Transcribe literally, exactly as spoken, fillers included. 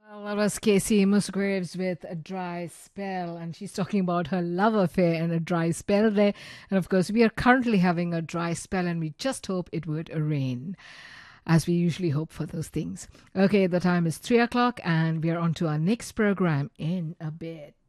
Well, that was Casey Musgraves with a dry spell, and she's talking about her love affair and a dry spell there. And of course, we are currently having a dry spell, and we just hope it would rain, as we usually hope for those things. Okay, the time is three o'clock, and we are on to our next program in a bit.